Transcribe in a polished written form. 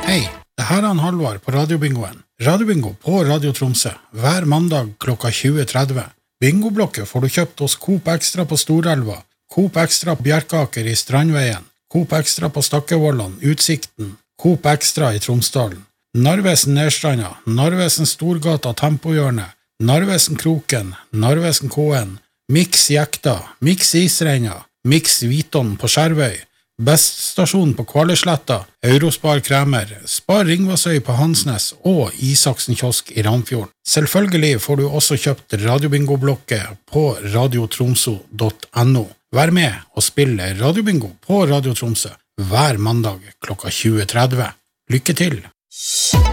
Hei, det her er Halvard på Radiobingoen. Radiobingo på Radio Tromsø, hver mandag klokka 20.30. Bingoblokket får du kjøpt hos Coop Extra på Storelva, Coop Extra på Bjerkaker i Strandveien, Coop Extra på Stakkevollan, Utsikten, Coop Extra i Tromsdalen, Narvesen Nedstranda, Narvesen Storgata Tempohjørne, Narvesen Kroken, Narvesen KN, Mix Jekta, Mix Isreina, Mix Viton på Skjervøy, Beststasjon på Kvallesletta, Eurospar Kremer, Spar Ringvassøy på Hansnes og Isaksen kiosk i Ramfjorden. Selvfølgelig får du også kjøpt Radiobingo-blokket på radiotromso.no. Vær med og spille Radiobingo på Radio Tromsø hver mandag klokka 20.30. Lykke til!